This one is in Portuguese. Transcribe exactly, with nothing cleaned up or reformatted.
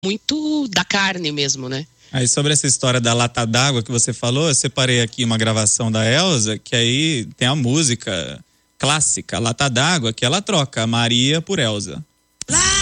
muito da carne mesmo, né? Aí sobre essa história da lata d'água que você falou, eu separei aqui uma gravação da Elza, que aí tem a música clássica, Lata d'Água, que ela troca a Maria por Elza. Lá